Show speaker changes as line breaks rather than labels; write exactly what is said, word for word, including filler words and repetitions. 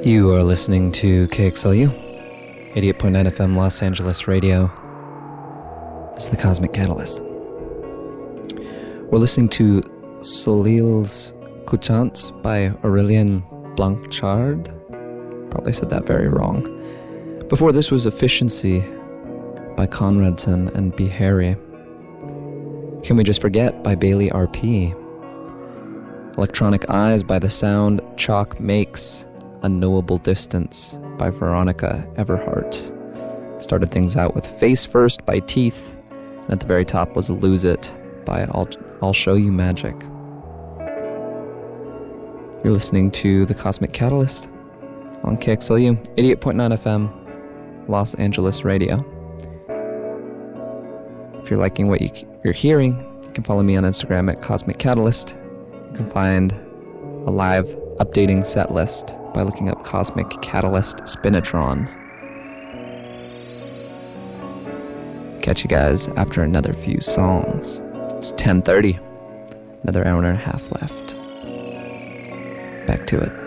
You are listening to K X L U, eighty-eight point nine F M Los Angeles Radio. This is the Cosmic Catalyst. We're listening to Solil's Couchants by Aurélien Blanchard. Probably said that very wrong. Before this was Efficiency by Conradson and B. Harry. Can We Just Forget by Bailey R P. Electronic Eyes by The Sound Chalk Makes. Unknowable Distance by Veronica Everhart. Started things out with Face First by Teeth, and at the very top was Lose It by I'll, I'll Show You Magic. You're listening to The Cosmic Catalyst on K X L U, eighty-eight point nine F M, Los Angeles Radio. If you're liking what you, you're hearing, you can follow me on Instagram at Cosmic Catalyst. You can find a live updating set list by looking up Cosmic Catalyst Spinatron. Catch you guys after another few songs. It's ten thirty. Another hour and a half left. Back to it.